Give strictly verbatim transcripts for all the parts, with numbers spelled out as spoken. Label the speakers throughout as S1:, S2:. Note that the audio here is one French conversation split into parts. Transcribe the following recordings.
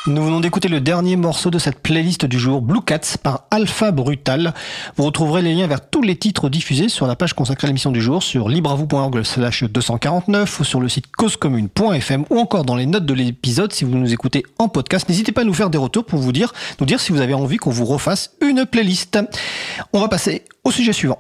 S1: Nous venons d'écouter le dernier morceau de cette playlist du jour, Blue Cats par Alpha Brutal. Vous retrouverez les liens vers tous les titres diffusés sur la page consacrée à l'émission du jour sur libreavoue point org slash deux cent quarante-neuf ou sur le site cause commune point f m ou encore dans les notes de l'épisode si vous nous écoutez en podcast. N'hésitez pas à nous faire des retours pour vous dire, nous dire si vous avez envie qu'on vous refasse une playlist. On va passer au sujet suivant.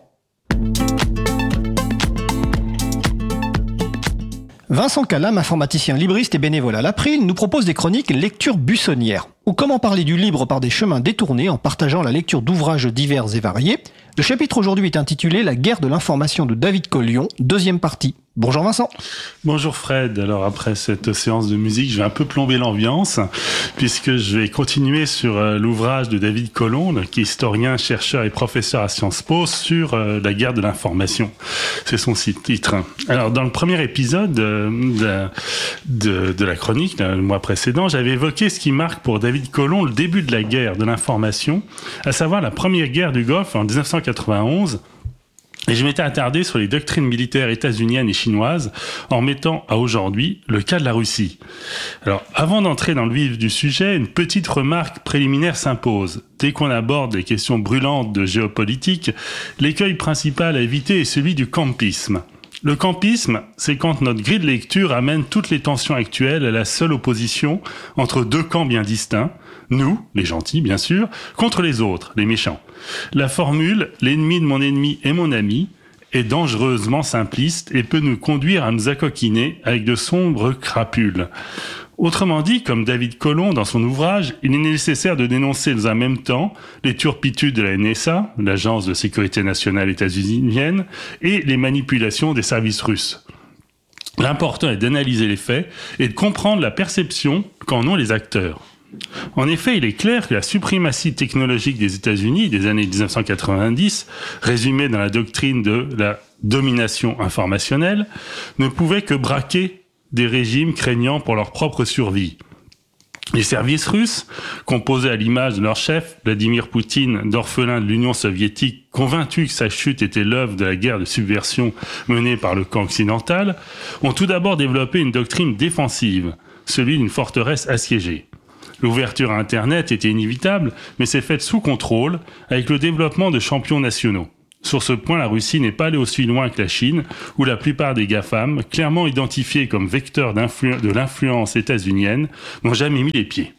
S1: Vincent Calam, informaticien libriste et bénévole à l'April, nous propose des chroniques lecture buissonnière, ou comment parler du libre par des chemins détournés en partageant la lecture d'ouvrages divers et variés. Le chapitre aujourd'hui est intitulé « La guerre de l'information » de David Collion, deuxième partie. Bonjour Vincent.
S2: Bonjour Fred. Alors après cette séance de musique, je vais un peu plomber l'ambiance puisque je vais continuer sur euh, l'ouvrage de David Collion, qui est historien, chercheur et professeur à Sciences Po sur euh, la guerre de l'information. C'est son titre. Alors dans le premier épisode euh, de, de, de la chronique, le mois précédent, j'avais évoqué ce qui marque pour David Collion le début de la guerre de l'information, à savoir la première guerre du Golfe en dix-neuf cent quatre-vingt-onze. Et je m'étais attardé sur les doctrines militaires états-uniennes et chinoises en mettant à aujourd'hui le cas de la Russie. Alors, avant d'entrer dans le vif du sujet, une petite remarque préliminaire s'impose. Dès qu'on aborde les questions brûlantes de géopolitique, l'écueil principal à éviter est celui du campisme. Le campisme, c'est quand notre grille de lecture amène toutes les tensions actuelles à la seule opposition entre deux camps bien distincts, nous, les gentils bien sûr, contre les autres, les méchants. La formule « l'ennemi de mon ennemi est mon ami » est dangereusement simpliste et peut nous conduire à nous accoquiner avec de sombres crapules. Autrement dit, comme David Collion dans son ouvrage, il est nécessaire de dénoncer dans un même temps les turpitudes de la N S A, l'agence de sécurité nationale états-unienne, et les manipulations des services russes. L'important est d'analyser les faits et de comprendre la perception qu'en ont les acteurs. En effet, il est clair que la suprématie technologique des États-Unis des années dix-neuf cent quatre-vingt-dix, résumée dans la doctrine de la domination informationnelle, ne pouvait que braquer des régimes craignant pour leur propre survie. Les services russes, composés à l'image de leur chef, Vladimir Poutine, d'orphelin de l'Union soviétique, convaincu que sa chute était l'œuvre de la guerre de subversion menée par le camp occidental, ont tout d'abord développé une doctrine défensive, celui d'une forteresse assiégée. L'ouverture à Internet était inévitable, mais s'est faite sous contrôle, avec le développement de champions nationaux. Sur ce point, la Russie n'est pas allée aussi loin que la Chine, où la plupart des GAFAM, clairement identifiés comme vecteurs d'influ- de l'influence états-unienne, n'ont jamais mis les pieds.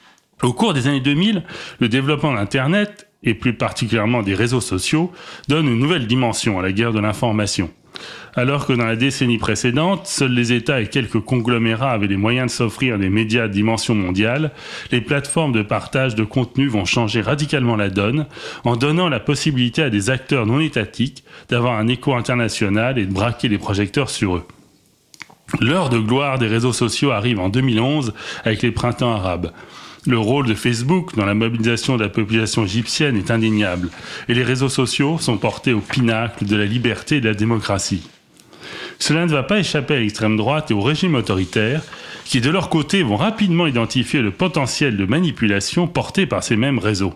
S2: Au cours des années deux mille, le développement d'Internet, et plus particulièrement des réseaux sociaux, donne une nouvelle dimension à la guerre de l'information. Alors que dans la décennie précédente, seuls les États et quelques conglomérats avaient les moyens de s'offrir des médias de dimension mondiale, les plateformes de partage de contenu vont changer radicalement la donne en donnant la possibilité à des acteurs non étatiques d'avoir un écho international et de braquer les projecteurs sur eux. L'heure de gloire des réseaux sociaux arrive en deux mille onze avec les printemps arabes. Le rôle de Facebook dans la mobilisation de la population égyptienne est indéniable et les réseaux sociaux sont portés au pinacle de la liberté et de la démocratie. Cela ne va pas échapper à l'extrême droite et au régime autoritaire qui, de leur côté, vont rapidement identifier le potentiel de manipulation porté par ces mêmes réseaux.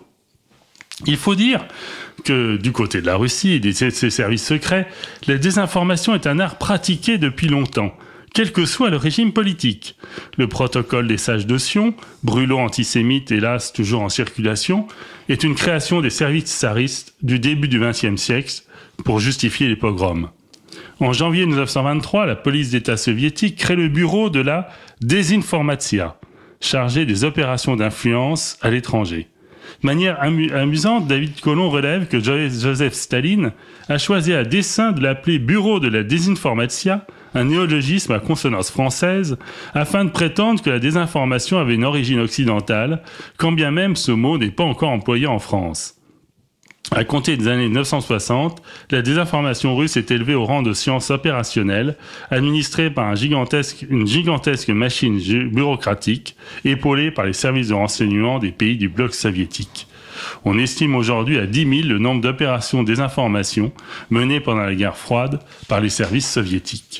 S2: Il faut dire que, du côté de la Russie et de ses services secrets, la désinformation est un art pratiqué depuis longtemps, quel que soit le régime politique. Le protocole des sages de Sion, brûlot antisémite hélas toujours en circulation, est une création des services tsaristes du début du vingtième siècle pour justifier les pogroms. En janvier dix-neuf cent vingt-trois, la police d'État soviétique crée le bureau de la Dezinformatsia, chargé des opérations d'influence à l'étranger. De manière amu- amusante, David Collion relève que Joseph Staline a choisi à dessein de l'appeler bureau de la Dezinformatsia, un néologisme à consonance française, afin de prétendre que la désinformation avait une origine occidentale, quand bien même ce mot n'est pas encore employé en France. À compter des années neuf cent soixante, la désinformation russe est élevée au rang de science opérationnelle, administrée par un gigantesque, une gigantesque machine bureaucratique, épaulée par les services de renseignement des pays du bloc soviétique. On estime aujourd'hui à dix mille le nombre d'opérations désinformation menées pendant la guerre froide par les services soviétiques.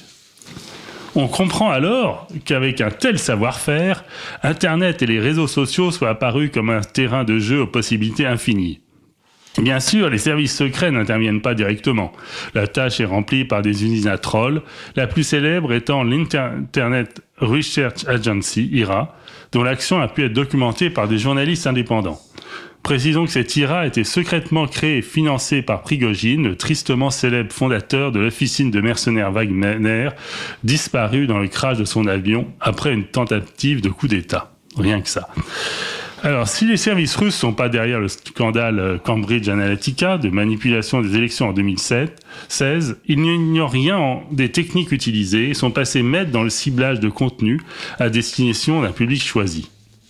S2: On comprend alors qu'avec un tel savoir-faire, Internet et les réseaux sociaux soient apparus comme un terrain de jeu aux possibilités infinies. Bien sûr, les services secrets n'interviennent pas directement. La tâche est remplie par des usines à trolls, la plus célèbre étant l'Internet Research Agency, I R A, dont l'action a pu être documentée par des journalistes indépendants. Précisons que cette I R A a été secrètement créée et financée par Prigojine, le tristement célèbre fondateur de l'officine de mercenaires Wagner, disparu dans le crash de son avion après une tentative de coup d'État. Rien que ça. Alors, si les services russes sont pas derrière le scandale Cambridge Analytica de manipulation des élections en deux mille seize, ils n'ignorent rien en des techniques utilisées et sont passés maîtres dans le ciblage de contenu à destination d'un public choisi.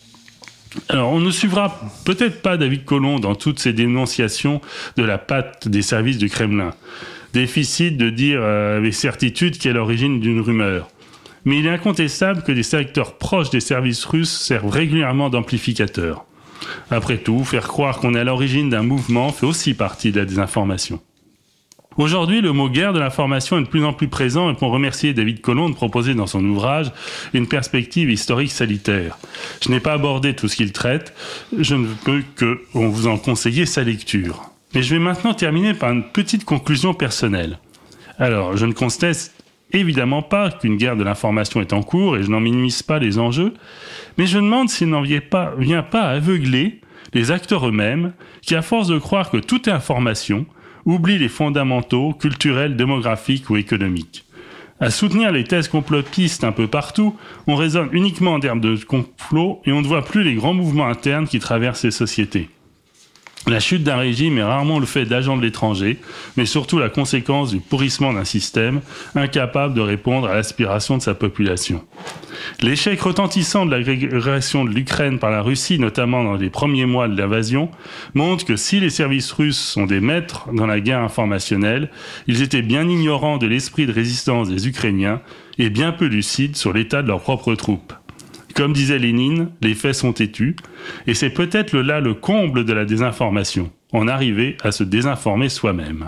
S2: Alors, on ne suivra peut-être pas David Colomb dans toutes ses dénonciations de la patte des services du Kremlin. Déficit de dire euh, avec certitude qu'elle est l'origine d'une rumeur. Mais il est incontestable que des acteurs proches des services russes servent régulièrement d'amplificateurs. Après tout, faire croire qu'on est à l'origine d'un mouvement fait aussi partie de la désinformation. Aujourd'hui, le mot guerre de l'information est de plus en plus présent et pour remercier David Colomb de proposer dans son ouvrage une perspective historique salutaire. Je n'ai pas abordé tout ce qu'il traite, je ne peux que vous en conseiller sa lecture. Mais je vais maintenant terminer par une petite conclusion personnelle. Alors, je ne conteste évidemment pas qu'une guerre de l'information est en cours et je n'en minimise pas les enjeux, mais je demande s'il n'en vient pas, vient pas aveugler les acteurs eux-mêmes qui, à force de croire que tout est information, oublient les fondamentaux culturels, démographiques ou économiques. À soutenir les thèses complotistes un peu partout, on raisonne uniquement en termes de complot et on ne voit plus les grands mouvements internes qui traversent les sociétés. La chute d'un régime est rarement le fait d'agents de l'étranger, mais surtout la conséquence du pourrissement d'un système incapable de répondre à l'aspiration de sa population. L'échec retentissant de l'agression de l'Ukraine par la Russie, notamment dans les premiers mois de l'invasion, montre que si les services russes sont des maîtres dans la guerre informationnelle, ils étaient bien ignorants de l'esprit de résistance des Ukrainiens et bien peu lucides sur l'état de leurs propres troupes. Comme disait Lénine, les faits sont têtus, et c'est peut-être là le comble de la désinformation, en arriver à se désinformer soi-même.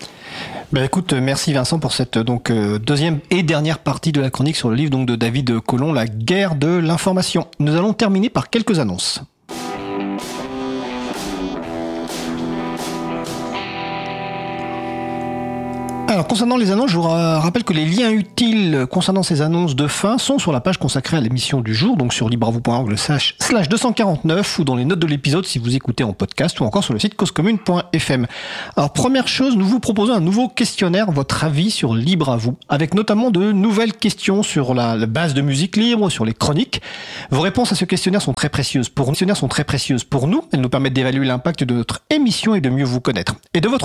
S1: Ben écoute, merci Vincent pour cette donc euh, deuxième et dernière partie de la chronique sur le livre donc de David Colomb, La guerre de l'information. Nous allons terminer par quelques annonces. Alors, concernant les annonces, je vous rappelle que les liens utiles concernant ces annonces de fin sont sur la page consacrée à l'émission du jour, donc sur libravou point org slash deux cent quarante-neuf ou dans les notes de l'épisode si vous écoutez en podcast ou encore sur le site cause commune point f m. Alors, première chose, nous vous proposons un nouveau questionnaire, votre avis sur Libre à vous, avec notamment de nouvelles questions sur la, la base de musique libre, sur les chroniques. Vos réponses à ce questionnaire sont très précieuses pour nous. Questionnaires sont très précieuses pour nous. Elles nous permettent d'évaluer l'impact de notre émission et de mieux vous connaître. Et de votre